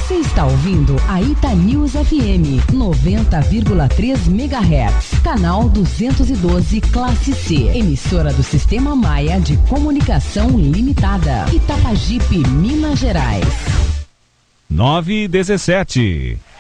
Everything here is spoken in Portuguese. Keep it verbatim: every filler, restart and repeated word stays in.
Você está ouvindo a Itanews F M noventa vírgula três megahertz, canal duzentos e doze, classe C, emissora do Sistema Maia de Comunicação Limitada, Itapajipe, Minas Gerais. nove e dezessete.